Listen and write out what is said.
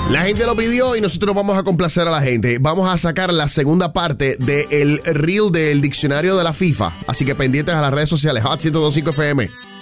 La gente lo pidió y nosotros vamos a complacer a la gente. Vamos a sacar la segunda parte del reel del diccionario de la FIFA. Así que pendientes a las redes sociales. Hot 102.5 FM.